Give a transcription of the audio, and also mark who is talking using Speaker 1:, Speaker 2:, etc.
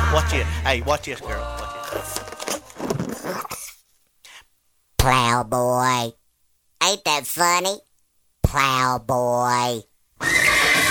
Speaker 1: Watch it. Hey, watch this, girl. Watch this.
Speaker 2: Plowboy. Ain't that funny? Plowboy.